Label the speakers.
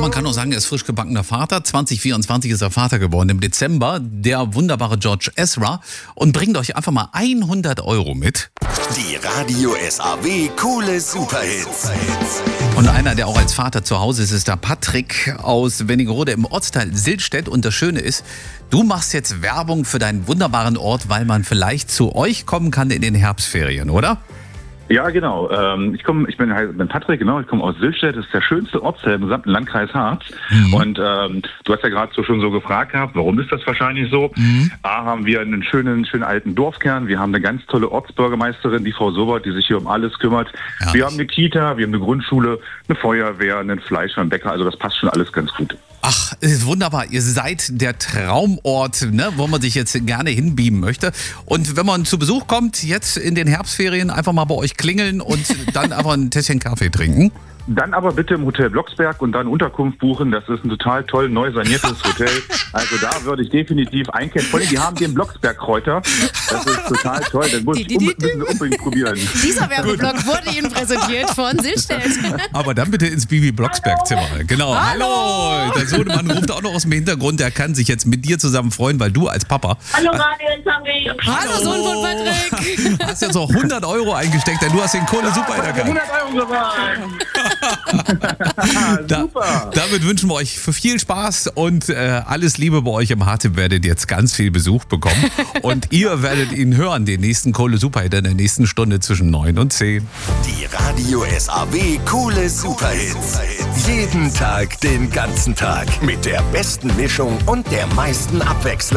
Speaker 1: man kann auch sagen, er ist frisch gebackener Vater. 2024 ist er Vater geworden. Im Dezember der wunderbare George Ezra und bringt euch einfach mal 100 € mit.
Speaker 2: Die Radio SAW Coole Superhits.
Speaker 1: Und einer, der auch als Vater zu Hause ist, ist der Patrick aus Wernigerode im Ortsteil Sillstedt. Und das Schöne ist, du machst jetzt Werbung für deinen wunderbaren Ort, weil man vielleicht zu euch kommen kann in den Herbstferien, oder?
Speaker 3: Ja, genau. Ich bin Patrick, genau. Ich komme aus Sillstedt. Das ist der schönste Ortsteil im gesamten Landkreis Harz. Und du hast ja gerade schon so gefragt gehabt, warum ist das wahrscheinlich so? A, haben wir einen schönen alten Dorfkern. Wir haben eine ganz tolle Ortsbürgermeisterin, die Frau Sobert, die sich hier um alles kümmert.
Speaker 1: Ja.
Speaker 3: Wir haben eine Kita, wir haben eine Grundschule, eine Feuerwehr, einen Fleischer, einen Bäcker. Also das passt schon alles ganz gut.
Speaker 1: Ach, ist wunderbar. Ihr seid der Traumort, ne, wo man sich jetzt gerne hinbeamen möchte. Und wenn man zu Besuch kommt, jetzt in den Herbstferien, einfach mal bei euch klingeln und dann einfach ein Tässchen Kaffee trinken.
Speaker 3: Dann aber bitte im Hotel Blocksberg und dann Unterkunft buchen. Das ist ein total toll neu saniertes Hotel. Also da würde ich definitiv einkehren. Vor allem, die haben den Blocksberg-Kräuter. Das ist total toll. Das müssen wir unbedingt probieren.
Speaker 4: Dieser Werbeblock wurde Ihnen präsentiert von Sillstedt.
Speaker 1: Aber dann bitte ins Bibi Blocksberg-Zimmer. Genau. Hallo! Der Sohnemann ruft auch noch aus dem Hintergrund. Der kann sich jetzt mit dir zusammen freuen, weil du als Papa...
Speaker 5: Hallo Radio SAW.
Speaker 4: Hallo, Sohn von Patrick.
Speaker 1: hast jetzt auch 100 € eingesteckt, denn du hast den Kohle super in der Gang.
Speaker 3: 100 € gewonnen. Super.
Speaker 1: Damit wünschen wir euch viel Spaß und alles Liebe bei euch im Hartib. Werdet jetzt ganz viel Besuch bekommen und ihr werdet ihn hören, den nächsten Kohle Superhit in der nächsten Stunde zwischen 9 und 10.
Speaker 2: Die Radio SAW Coole Superhits. Jeden Tag, den ganzen Tag. Mit der besten Mischung und der meisten Abwechslung.